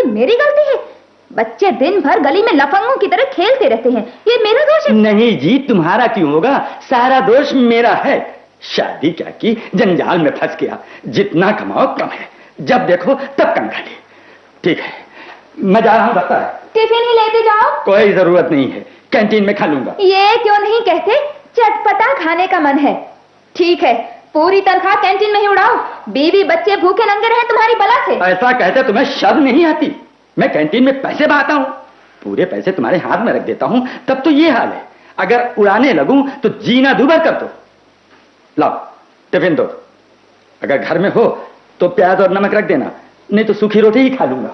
मेरी गलती है? बच्चे दिन भर गली में लफंगों की तरह खेलते रहते हैं, ये मेरा दोष है? नहीं जी, तुम्हारा क्यों होगा? सारा दोष मेरा है। शादी क्या की, जंजाल में फंस गया। जितना कमाओ कम है, जब देखो तब कम खाली। ठीक है, मैं जा रहा हूँ दफ्तर। टिफिन ही लेते जाओ। कोई जरूरत नहीं है, कैंटीन में खा लूंगा। ये क्यों नहीं कहते चटपटा खाने का मन है? ठीक है, पूरी तनख्वाह कैंटीन में ही उड़ाओ। बीवी बच्चे भूखे नंगे रहे तुम्हारी बला से। ऐसा कहते तुम्हें शर्म नहीं आती? मैं कैंटीन में पैसे बहाता हूँ, पूरे पैसे तुम्हारे हाथ में रख देता हूँ, तब तो ये हाल है। अगर उड़ाने लगूं तो जीना दूभर कर दो। लाओ टिफिन दो। अगर घर में हो तो प्याज और नमक रख देना, नहीं तो सूखी रोटी ही खा लूंगा।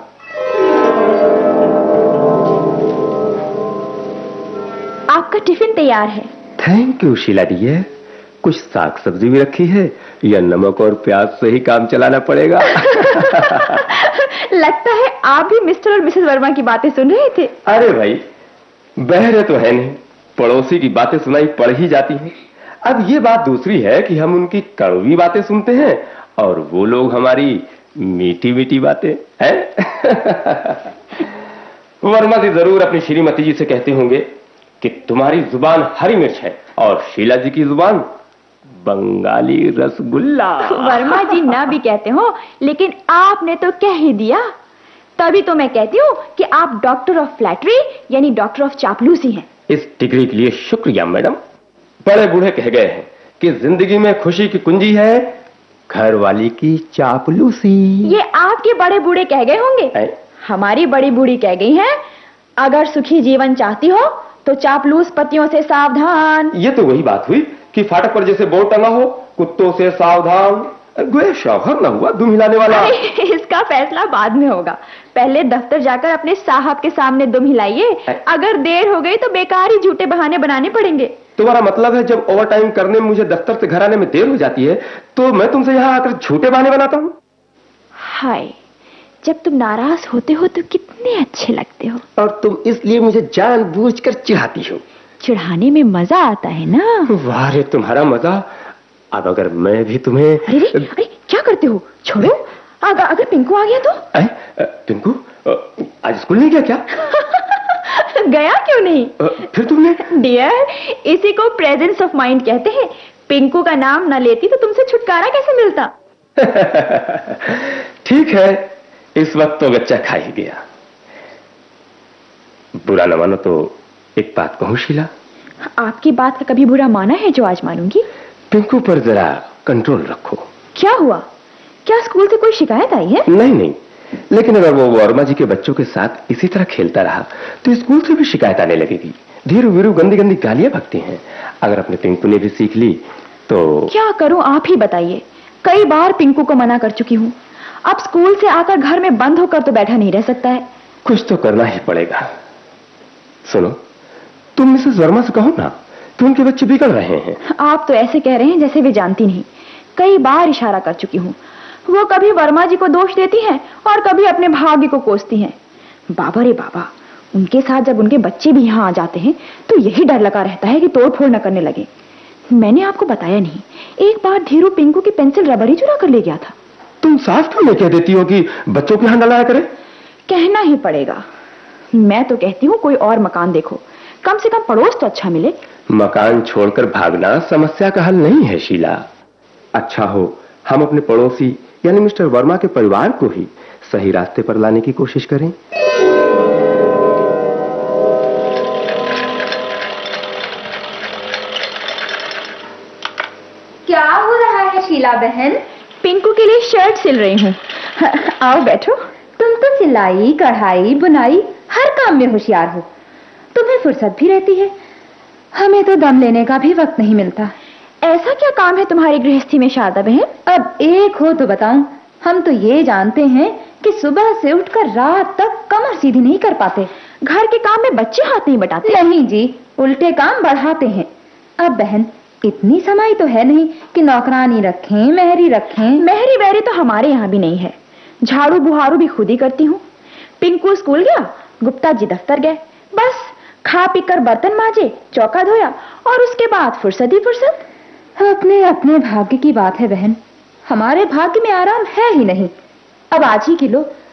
आपका टिफिन तैयार है। Thank you Sheila dear. कुछ साग सब्जी भी रखी है या नमक और प्याज से ही काम चलाना पड़ेगा? लगता है आप भी मिस्टर और मिसेस वर्मा की बातें सुन रहे थे। अरे भाई, बहरे तो है नहीं, पड़ोसी की बातें सुनाई पड़ ही जाती हैं। अब ये बात दूसरी है कि हम उनकी कड़वी बातें सुनते हैं और वो लोग हमारी मीठी मीठी बातें हैं। वर्मा जी जरूर अपनी श्रीमती जी से कहते होंगे कि तुम्हारी जुबान हरी मिर्च है और शीला जी की जुबान बंगाली रसगुल्ला। वर्मा जी ना भी कहते हो, लेकिन आपने तो कह ही दिया। तभी तो मैं कहती हूँ कि आप डॉक्टर ऑफ फ्लैटरी यानी डॉक्टर ऑफ चापलूसी हैं। इस डिग्री के लिए शुक्रिया मैडम। बड़े बूढ़े कह गए हैं कि जिंदगी में खुशी की कुंजी है घर वाली की चापलूसी। ये आपके बड़े बूढ़े कह गए होंगे। हमारी बड़ी बूढ़ी कह गई है, अगर सुखी जीवन चाहती हो तो चापलूस पतियों से सावधान। ये तो वही बात हुई कि फाटक पर जैसे बोर्ड टंगा हो, कुत्तों से सावधान। गोया शौहर ना हुआ दुम हिलाने वाला। इसका फैसला बाद में होगा, पहले दफ्तर जाकर अपने साहब के सामने दुम हिलाइए। अगर देर हो गई तो बेकार ही झूठे बहाने बनाने पड़ेंगे। तुम्हारा मतलब है जब ओवर टाइम करने में मुझे दफ्तर से घर आने में देर हो जाती है तो मैं तुमसे यहाँ आकर झूठे बहाने बनाता हूँ? हाय, जब तुम नाराज होते हो तो कितने अच्छे लगते हो। और तुम इसलिए मुझे जानबूझकर चिढ़ाती हो। चिढ़ाने में मजा आता है ना। वाह रे तुम्हारा मजा। अब अगर मैं भी तुम्हें अरे क्या करते हो? छोड़ो। अगर पिंकू आ गया तो? पिंकू आज स्कूल नहीं गया क्या? गया क्यों नहीं? फिर तुमने? डियर, इसी को प्रेजेंस ऑफ माइंड कहते हैं। पिंकू का नाम न लेती तो तुमसे छुटकारा कैसे मिलता? ठीक है, इस वक्त तो बच्चा खा ही गया। बुरा न मानो तो एक बात कहूं शीला? आपकी बात का कभी बुरा माना है जो आज मानूंगी? पिंकू पर जरा कंट्रोल रखो। क्या हुआ? क्या स्कूल से कोई शिकायत आई है? नहीं, लेकिन अगर वो वर्मा जी के बच्चों के साथ इसी तरह खेलता रहा तो स्कूल से भी शिकायत आने लगेगी। धीरे वीरू गंदी गंदी गालियां बकते हैं। अगर अपने पिंकू ने भी सीख ली तो क्या करूं आप ही बताइए। कई बार पिंकू को मना कर चुकी हूं। अब स्कूल से आकर घर में बंद होकर तो बैठा नहीं रह सकता है। कुछ तो करना ही पड़ेगा। सुनो, तुम मिसेस वर्मा से कहो ना कि उनके बच्चे बिगड़ रहे हैं। आप तो ऐसे कह रहे हैं जैसे वे जानती नहीं। कई बार इशारा कर चुकी हूँ। वो कभी वर्मा जी को दोष देती हैं और कभी अपने भाग्य को कोसती हैं। बाबा रे बाबा, उनके साथ जब उनके बच्चे भी यहाँ आ जाते हैं तो यही डर लगा रहता है कि तोड़फोड़ न करने लगे। मैंने आपको बताया नहीं, एक बार धीरू पिंकू की पेंसिल रबर ही चुरा कर ले गया था। तुम साफ क्यों नहीं कह देती हो कि बच्चों के यहाँ न लाया करे? कहना ही पड़ेगा। मैं तो कहती हूँ कोई और मकान देखो, कम से कम पड़ोस तो अच्छा मिले। मकान छोड़कर भागना समस्या का हल नहीं है शीला। अच्छा हो हम अपने पड़ोसी यानी मिस्टर वर्मा के परिवार को ही सही रास्ते पर लाने की कोशिश करें। क्या हो रहा है शीला बहन? पिंकू के लिए शर्ट सिल रही हूँ। आओ बैठो। तुम तो सिलाई, कढ़ाई, बुनाई हर काम में होशियार हो। तुम्हें फुर्सत भी रहती है, हमें तो दम लेने का भी वक्त नहीं मिलता। ऐसा क्या काम है तुम्हारी गृहस्थी में शारदा बहन? अब एक हो तो बताऊं। हम तो ये जानते हैं कि सुबह से उठकर रात तक कमर सीधी नहीं कर पाते। घर के काम में बच्चे हाथ नहीं बटाते। नहीं जी, उल्टे काम बढ़ाते हैं। अब बहन, इतनी समाई तो है नहीं कि नौकरानी रखें, मेहरी रखें। मेहरी वहरी तो हमारे यहाँ भी नहीं है। झाड़ू बुहारू भी खुद ही करती हूँ। पिंकू स्कूल गया, गुप्ता जी दफ्तर गए, बस खा पीकर बर्तन मांजे, चौका धोया और उसके बाद फुर्सत ही फुर्सत। अपने अपने भाग्य की बात है बहन, हमारे भाग्य में आराम है ही नहीं। अब आज ही की लो